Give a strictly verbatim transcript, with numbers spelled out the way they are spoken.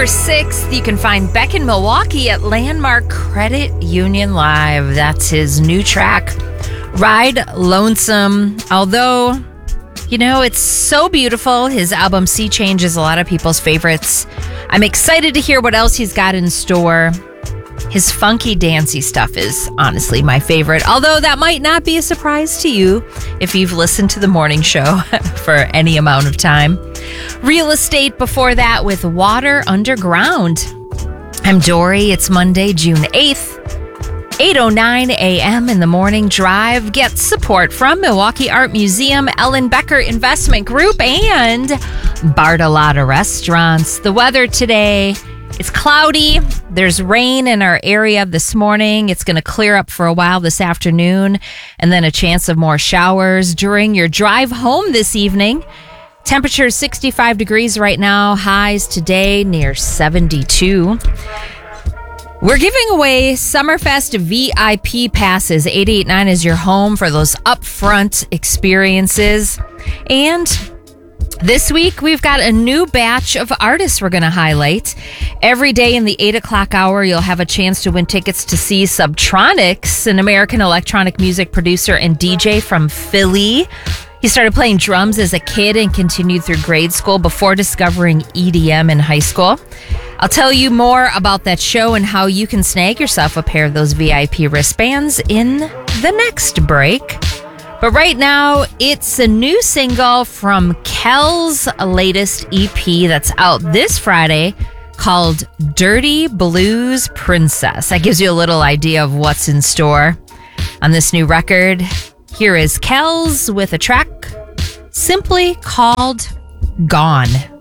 October sixth, you can find Beck in Milwaukee at Landmark Credit Union Live. That's his new track, Ride Lonesome. Although, you know, it's so beautiful. His album Sea Change is a lot of people's favorites. I'm excited to hear what else he's got in store. His funky, dancey stuff is honestly my favorite, although that might not be a surprise to you if you've listened to the morning show for any amount of time. Real Estate before that with Water Underground. I'm Dory. It's Monday, June eighth, eight oh nine a.m. in the morning drive. Get support from Milwaukee Art Museum, Ellen Becker Investment Group, and Bartolotta Restaurants. The weather today, it's cloudy. There's rain in our area this morning. It's going to clear up for a while this afternoon, and then a chance of more showers during your drive home this evening. Temperature is sixty-five degrees right now. Highs today near seventy-two. We're giving away Summerfest V I P passes. eight eight nine is your home for those upfront experiences. And this week, we've got a new batch of artists we're going to highlight. Every day in the eight o'clock hour, you'll have a chance to win tickets to see Subtronics, an American electronic music producer and D J from Philly. He started playing drums as a kid and continued through grade school before discovering E D M in high school. I'll tell you more about that show and how you can snag yourself a pair of those V I P wristbands in the next break. But right now, it's a new single from Kel's latest E P that's out this Friday called Dirty Blues Princess. That gives you a little idea of what's in store on this new record. Here is Kel's with a track simply called Gone.